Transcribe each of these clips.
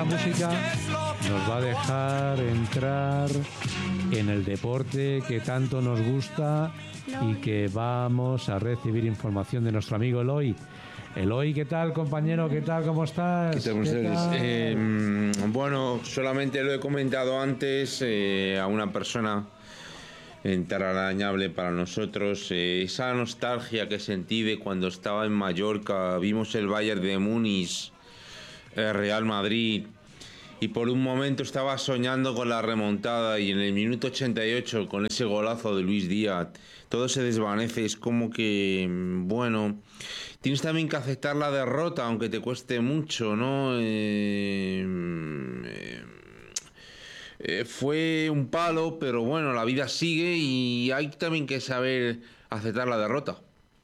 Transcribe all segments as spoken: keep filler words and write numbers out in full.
esta música nos va a dejar entrar en el deporte que tanto nos gusta y que vamos a recibir información de nuestro amigo Eloy. Eloy, ¿qué tal, compañero? ¿Qué tal? ¿Cómo estás? ¿Qué tal, ¿Qué tal? Eh, bueno, solamente lo he comentado antes eh, a una persona entrañable para nosotros, eh, esa nostalgia que sentí de cuando estaba en Mallorca, vimos el Bayern de Múnich, el Real Madrid, y por un momento estaba soñando con la remontada, y en el minuto ochenta y ocho, con ese golazo de Luis Díaz, todo se desvanece. Es como que, bueno, tienes también que aceptar la derrota, aunque te cueste mucho, ¿no? Eh, eh, eh, fue un palo, pero bueno, la vida sigue y hay también que saber aceptar la derrota.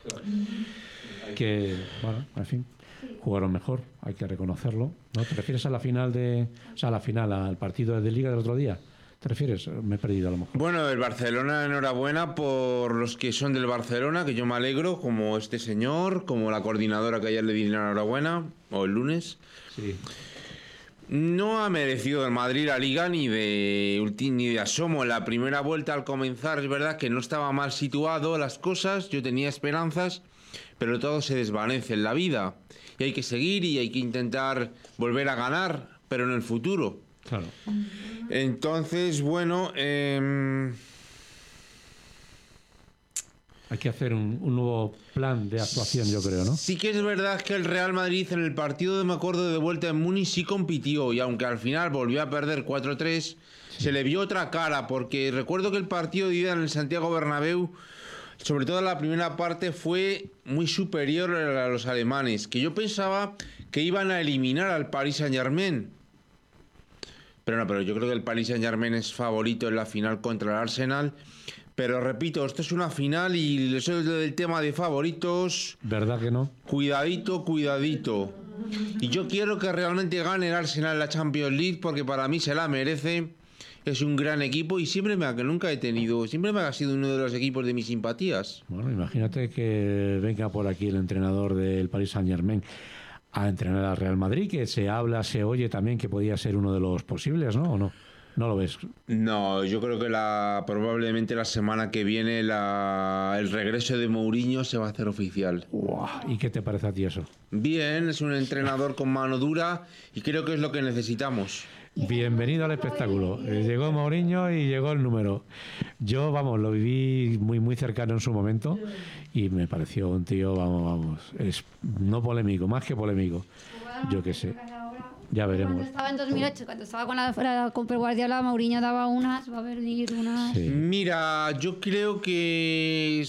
Que, bueno, en fin, jugaron mejor, hay que reconocerlo, ¿no? ¿Te refieres a la final de, o sea, a la final, al partido de Liga del otro día? ¿Te refieres? Me he perdido a lo mejor. Bueno, el Barcelona, enhorabuena por los que son del Barcelona, que yo me alegro, como este señor, como la coordinadora que ayer le di enhorabuena, o el lunes. Sí. No ha merecido el Madrid la Liga ni de, ni de asomo. En la primera vuelta, al comenzar, es verdad que no estaba mal situado las cosas, yo tenía esperanzas, pero todo se desvanece en la vida. Y hay que seguir y hay que intentar volver a ganar, pero en el futuro. Claro. Entonces, bueno, eh... hay que hacer un, un nuevo plan de actuación, yo creo, ¿no? Sí que es verdad que el Real Madrid en el partido de, me acuerdo, de vuelta en Múnich sí compitió, y aunque al final volvió a perder cuatro tres, sí, se le vio otra cara, porque recuerdo que el partido de ida en el Santiago Bernabéu, sobre todo en la primera parte, fue muy superior a los alemanes, que yo pensaba que iban a eliminar al Paris Saint-Germain. Pero no, pero yo creo que el Paris Saint-Germain es favorito en la final contra el Arsenal. Pero repito, esto es una final y eso es del tema de favoritos. ¿Verdad que no? Cuidadito, cuidadito. Y yo quiero que realmente gane el Arsenal en la Champions League, porque para mí se la merece. Es un gran equipo y siempre me ha, que nunca he tenido, siempre me ha sido uno de los equipos de mis simpatías. Bueno, imagínate que venga por aquí el entrenador del Paris Saint-Germain a entrenar al Real Madrid, que se habla, se oye también que podía ser uno de los posibles, ¿no? ¿O no? ¿No lo ves? No, yo creo que la probablemente la semana que viene la, el regreso de Mourinho se va a hacer oficial. Uah, ¿y qué te parece a ti eso? Bien, es un entrenador con mano dura y creo que es lo que necesitamos. Bienvenido al espectáculo. Eh, llegó Mourinho y llegó el número. Yo, vamos, lo viví muy muy cercano en su momento y me pareció un tío, vamos, vamos, es no polémico, más que polémico. Yo qué sé. Ya veremos. Cuando estaba en dos mil ocho, cuando estaba con la, la con Pep Guardiola, Mourinho daba unas, va a venir unas. Sí. Mira, yo creo que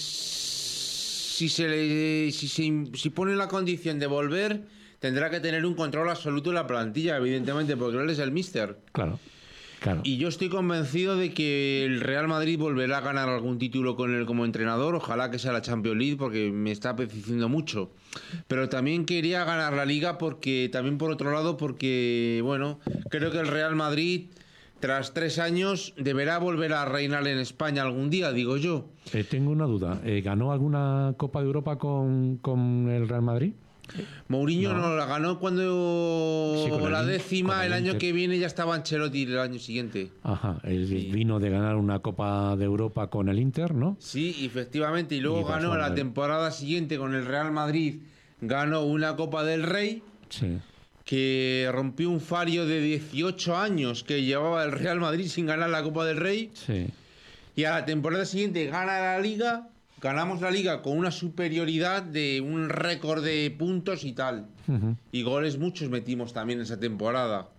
si se le, si se si pone la condición de volver, tendrá que tener un control absoluto de la plantilla, evidentemente, porque él es el míster. Claro. Claro. Y yo estoy convencido de que el Real Madrid volverá a ganar algún título con él como entrenador. Ojalá que sea la Champions League, porque me está apeteciendo mucho. Pero también quería ganar la Liga, porque también por otro lado, porque bueno, creo que el Real Madrid, tras tres años, deberá volver a reinar en España algún día, digo yo. Eh, tengo una duda. Eh, ¿Ganó alguna Copa de Europa con, con el Real Madrid? Mourinho no, no la ganó cuando sí, la el, décima, el, el año Inter. Que viene ya estaba Ancelotti el año siguiente. Ajá, él sí. vino de ganar una Copa de Europa con el Inter, ¿no? Sí, efectivamente, y luego y ganó la temporada siguiente con el Real Madrid, ganó una Copa del Rey, sí, que rompió un fario de dieciocho años que llevaba el Real Madrid sin ganar la Copa del Rey, sí. Y a la temporada siguiente gana la Liga. Ganamos la Liga con una superioridad de un récord de puntos y tal. Uh-huh. Y goles muchos metimos también esa temporada.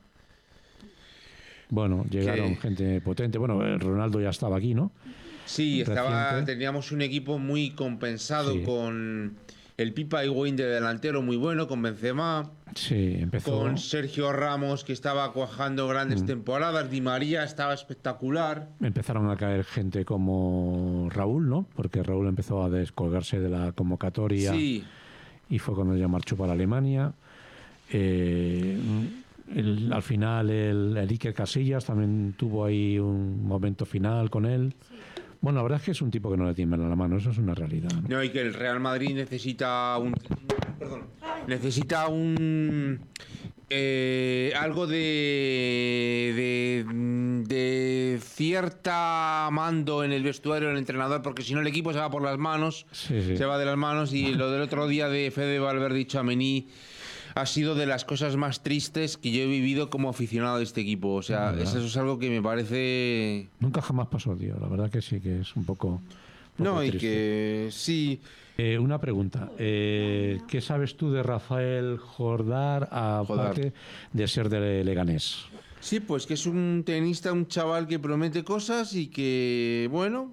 Bueno, llegaron que... gente potente. Bueno, Ronaldo ya estaba aquí, ¿no? Sí, estaba, teníamos un equipo muy compensado, sí, con el Pipa Higuaín de delantero muy bueno, con Benzema. Sí, empezó. Con Sergio Ramos, que estaba cuajando grandes mm. temporadas. Di María estaba espectacular. Empezaron a caer gente como Raúl, ¿no? Porque Raúl empezó a descolgarse de la convocatoria. Sí. Y fue cuando ya marchó para Alemania. Eh, el, al final, el, el Iker Casillas también tuvo ahí un momento final con él. Sí. Bueno, la verdad es que es un tipo que no le tiembla la mano, eso es una realidad, ¿no? No, y que el Real Madrid necesita un, perdón, necesita un eh, algo de, de de cierta mando en el vestuario del entrenador, porque si no el equipo se va por las manos, Sí, sí. se va de las manos. Y lo del otro día de Fede Valverde y Tchouaméni ha sido de las cosas más tristes que yo he vivido como aficionado de este equipo. O sea, ¿Verdad? eso es algo que me parece... Nunca jamás pasó, tío. La verdad que sí, que es un poco... un poco No, y triste. que sí... Eh, una pregunta. Eh, ¿Qué sabes tú de Rafael Jordar, aparte de ser de Leganés? Sí, pues que es un tenista, un chaval que promete cosas y que, bueno,